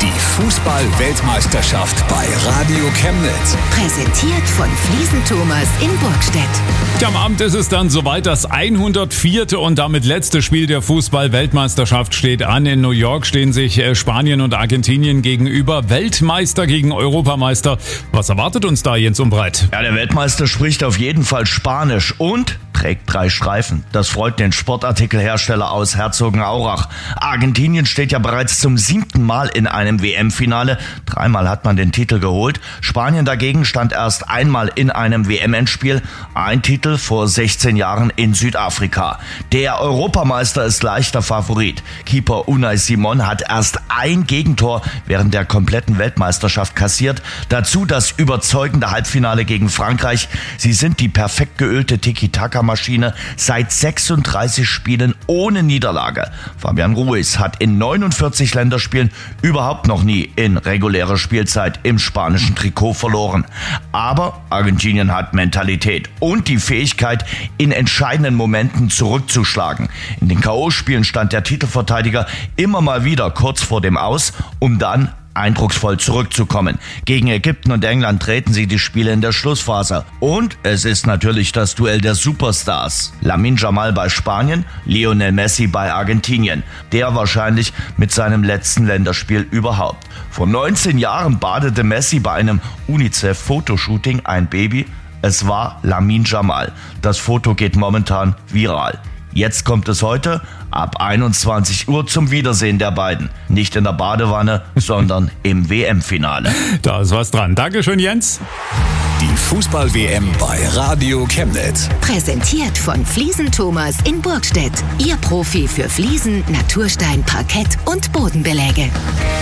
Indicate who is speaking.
Speaker 1: Die Fußball-Weltmeisterschaft bei Radio Chemnitz.
Speaker 2: Präsentiert von Fliesen Thomas in Burgstedt.
Speaker 3: Am Abend ist es dann soweit. Das 104. und damit letzte Spiel der Fußball-Weltmeisterschaft steht an. In New York stehen sich Spanien und Argentinien gegenüber. Weltmeister gegen Europameister. Was erwartet uns da, Jens Umbreit?
Speaker 4: Ja, der Weltmeister spricht auf jeden Fall Spanisch und trägt 3 Streifen. Das freut den Sportartikelhersteller aus Herzogenaurach. Argentinien steht ja bereits zum 7. Mal in einem WM-Finale. 3-mal hat man den Titel geholt. Spanien dagegen stand erst einmal in einem WM-Endspiel. Ein Titel vor 16 Jahren in Südafrika. Der Europameister ist leichter Favorit. Keeper Unai Simon hat erst ein Gegentor während der kompletten Weltmeisterschaft kassiert. Dazu das überzeugende Halbfinale gegen Frankreich. Sie sind die perfekt geölte Tiki-Taka-Maschine seit 36 Spielen ohne Niederlage. Fabian Ruiz hat in 49 Länderspielen überhaupt noch nie in regulärer Spielzeit im spanischen Trikot verloren. Aber Argentinien hat Mentalität und die Fähigkeit, in entscheidenden Momenten zurückzuschlagen. In den K.O.-Spielen stand der Titelverteidiger immer mal wieder kurz vor dem Aus, um dann eindrucksvoll zurückzukommen. Gegen Ägypten und England treten sie die Spiele in der Schlussphase. Und es ist natürlich das Duell der Superstars. Lamine Yamal bei Spanien, Lionel Messi bei Argentinien. Der wahrscheinlich mit seinem letzten Länderspiel überhaupt. Vor 19 Jahren badete Messi bei einem UNICEF-Fotoshooting ein Baby. Es war Lamine Yamal. Das Foto geht momentan viral. Jetzt kommt es heute ab 21 Uhr zum Wiedersehen der beiden. Nicht in der Badewanne, sondern im WM-Finale.
Speaker 3: Da ist was dran. Dankeschön, Jens.
Speaker 1: Die Fußball-WM bei Radio Chemnitz.
Speaker 2: Präsentiert von Fliesen Thomas in Burgstedt. Ihr Profi für Fliesen, Naturstein, Parkett und Bodenbeläge.